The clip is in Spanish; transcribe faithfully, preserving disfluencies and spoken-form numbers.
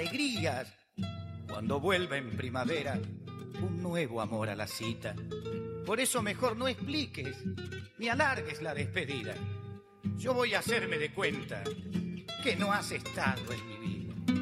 alegrías. Cuando vuelva en primavera, un nuevo amor a la cita. Por eso mejor no expliques, ni alargues la despedida. Yo voy a hacerme de cuenta que no has estado en mi vida.